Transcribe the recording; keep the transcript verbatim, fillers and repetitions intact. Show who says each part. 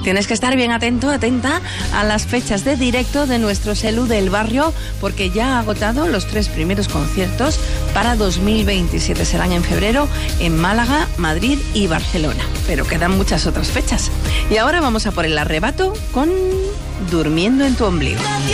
Speaker 1: Tienes que estar bien atento, atenta a las fechas de directo de nuestro Selu del Barrio, porque ya ha agotado los tres primeros conciertos para dos mil veintisiete. Serán en febrero en Málaga, Madrid y Barcelona. Pero quedan muchas otras fechas. Y ahora vamos a por el arrebato con Durmiendo en tu ombligo.